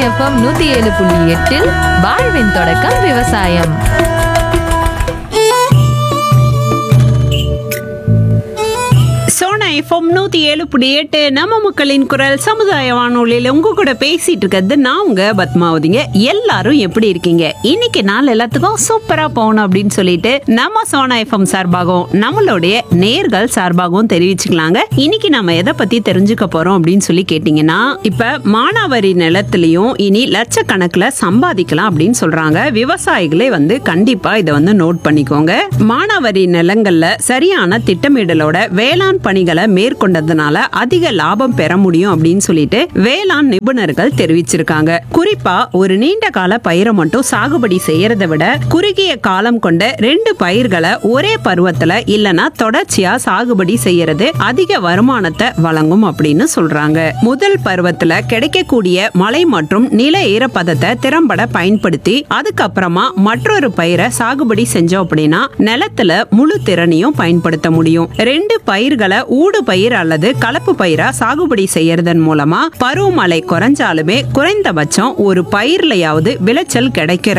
FM 107.8 வாழ்வின் தொடக்கம் விவசாயம். சோனா எஃப்எம் 107.8 நம்ம மக்களின் குரல் சமுதாய வானொலியில உங்க கூட பேசிட்டு இருக்கிறது நான் உங்க பத்மாவதிங்க. எல்லாரும் எப்படி இருக்கீங்க? இன்னைக்கு நாள் எல்லாத்துக்கும் சூப்பரா போகணும் அப்படின்னு சொல்லிட்டு நம்ம சோனா எஃப்எம் சார்பாகவும் நம்மளுடைய நேர்கள் சார்பாகவும் தெரிவிச்சுக்கலாங்க. இன்னைக்கு நம்ம எதை பத்தி தெரிஞ்சுக்க போறோம் அப்படின்னு சொல்லி கேட்டீங்கன்னா, இப்ப மானாவாரி நிலத்திலையும் இனி லட்சக்கணக்கில் சம்பாதிக்கலாம் அப்படின்னு சொல்றாங்க. விவசாயிகளே கண்டிப்பா இதை நோட் பண்ணிக்கோங்க. மானாவாரி நிலங்கள்ல சரியான திட்டமிடலோட வேளாண் பணிகளை மேற்கொண்டதுனால அதிக லாபம் பெற முடியும் அப்படின்னு சொல்லிட்டு வேளாண் நிபுணர்கள் தெரிவிச்சிருக்காங்க. குறிப்பா ஒரு நீண்ட கால பயிரை மட்டும் சாகுபடி செய்யறதை விட குறுகிய காலம் கொண்ட 2 பயிர்களை ஒரே பருவத்துல இல்லனா தொடர்ச்சியா சாகுபடி செய்யறது அதிக வருமானத்தை வழங்கும் அப்படின்னு சொல்றாங்க. முதல் பருவத்துல கிடைக்கக்கூடிய மழை மற்றும் நில ஈரப்பதத்தை திறம்பட பயன்படுத்தி அதுக்கப்புறமா மற்றொரு பயிரை சாகுபடி செஞ்சோம் அப்படின்னா நிலத்துல முழு திறனையும் பயன்படுத்த முடியும். 2 பயிர்களை ஊடு பயிர் அல்லது கலப்பு பயிரா சாகுபடி செய்யறதன் மூலமா பருவமழை குறைஞ்சாலுமே குறைந்தபட்சம் ஒரு பயிர்லயாவது விளைச்சல்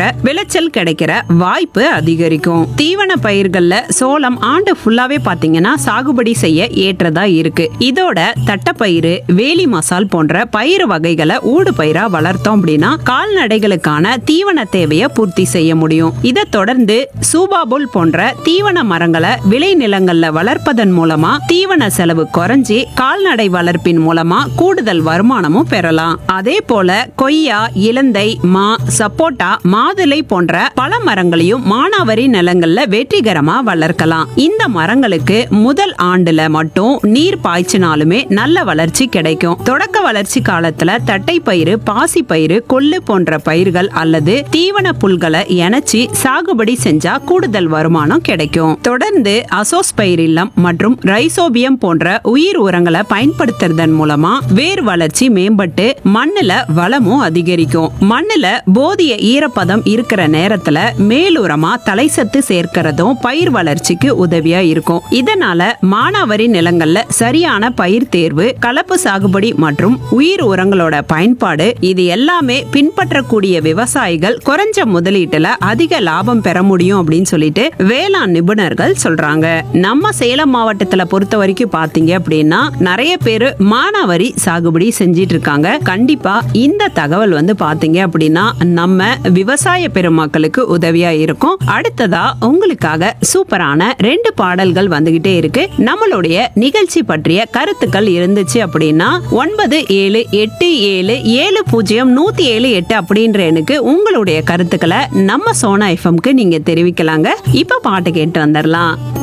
கிடைக்கிற வாய்ப்பு அதிகரிக்கும். தீவன பயிர்கள்ல சோளம் ஆண்டு ஃபுல்லாவே பாத்தீங்கன்னா சாகுபடி செய்ய ஏற்றதா இருக்கு. இதோட தட்டப்பயிறு, வேலி மசால் போன்ற பயிர் வகைகளை ஊடு பயிரா வளர்த்தோம் அப்படின்னா கால்நடைகளுக்கான தீவன தேவையை பூர்த்தி செய்ய முடியும். இதை தொடர்ந்து சூபாபுல் போன்ற தீவன மரங்களை விளை நிலங்கள்ல வளர்ப்பதன் மூலமா தீவன செலவு குறைஞ்சி கால்நடை வளர்ப்பின் மூலமா கூடுதல் வருமானமும் பெறலாம். அதே போல கொய்யா, இலந்தை, மா, சப்போட்டா, மாதுளை போன்ற பல மரங்களையும் மானாவாரி நிலங்கள்ல வெற்றிகரமா வளர்க்கலாம். இந்த மரங்களுக்கு முதல் ஆண்டுல மட்டும் நீர் பாய்ச்சினாலுமே நல்ல வளர்ச்சி கிடைக்கும். தொடக்க வளர்ச்சி காலத்துல தட்டை பயிறு, பாசி பயிறு, கொள்ளு போன்ற பயிர்கள் அல்லது தீவன புல்களை இணைச்சி சாகுபடி செஞ்சா கூடுதல் வருமானம் கிடைக்கும். தொடர்ந்து அசோஸ்பைரில்லம் மற்றும் ரைசோபியம் போன்ற உயிர் உரங்களை பயன்படுத்துறதன் மூலமா வேர் வளர்ச்சி மேம்பட்டு மண்ணுல வளமும் அதிகரிக்கும். மண்ணுல போதிய ஈரப்பதம் இருக்கிற நேரத்துல மேலுரமா தலைசத்து சேர்க்கிறதும் பயிர் வளர்ச்சிக்கு உதவியா இருக்கும். இதனால மானாவாரி நிலங்கள்ல சரியான பயிர் தேர்வு, கலப்பு சாகுபடி மற்றும் உயிர் உரங்களோட பயன்பாடு இது எல்லாமே பின்பற்றக்கூடிய விவசாயிகள் குறைஞ்ச முதலீட்டுல அதிக லாபம் பெற முடியும் அப்படின்னு சொல்லிட்டு வேளாண் நிபுணர்கள் சொல்றாங்க. நம்ம சேலம் மாவட்டத்துல பொறுத்த வரைக்கும் பாத்தீங்க அப்படின்னா நிறைய பேரு மானாவாரி சாகுபடி செஞ்சிட்டு இருக்காங்க. கண்டிப்பா இந்த தகவல் பாத்தீங்க அப்படின்னா நம்ம விவசாய பெருமக்களுக்கு உதவியா இருக்கும். அடுத்ததா உங்களுக்காக சூப்பரான 2 பாடல்கள் வந்துகிட்டே இருக்கு. நம்மளுடைய நிகழ்ச்சி பற்றிய கருத்துக்கள் இருந்துச்சு அப்படின்னா 9787700178 அப்படின்ற எனக்கு உங்களுடைய கருத்துக்களை நம்ம சோனா எஃப்எம்க்கு நீங்க தெரிவிக்கலாங்க. இப்ப பாட்டு கேட்டு வந்துடலாம்.